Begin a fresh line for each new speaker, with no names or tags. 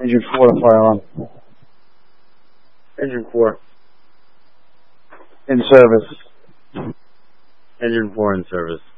Engine 4 to fire alarm.
Engine 4.
In service.
Engine 4 in service.